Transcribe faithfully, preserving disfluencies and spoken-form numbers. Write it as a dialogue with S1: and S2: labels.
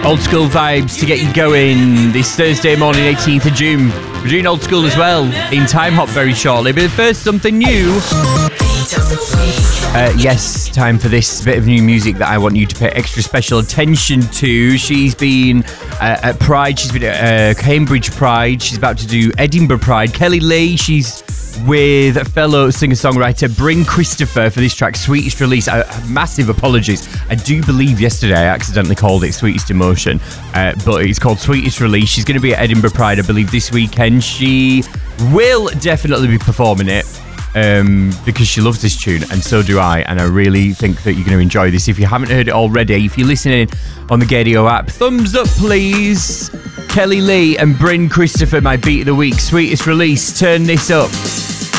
S1: Old school vibes to get you going this Thursday morning, eighteenth of June. We're doing old school as well in Time Hop very shortly. But first, something new. Uh, yes, time for this bit of new music that I want you to pay extra special attention to. She's been uh, at Pride. She's been at uh, Cambridge Pride. She's about to do Edinburgh Pride. Kelly Lee, she's with fellow singer-songwriter Bryn Christopher for this track, Sweetest Release. Uh, massive apologies. I do believe yesterday I accidentally called it Sweetest Emotion, uh, but it's called Sweetest Release. She's going to be at Edinburgh Pride, I believe, this weekend. She will definitely be performing it um, because she loves this tune, and so do I, and I really think that you're going to enjoy this. If you haven't heard it already, if you're listening on the Gadio app, thumbs up, please. Kelly Lee and Bryn Christopher, my beat of the week, Sweetest Release. Turn this up.